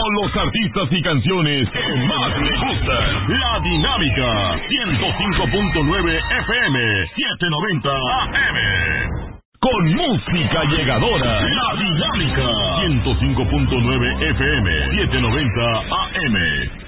con los artistas y canciones que más le gustan. La Dinámica, 105.9 FM, 790 AM. Con música llegadora. La Dinámica, 105.9 FM, 790 AM.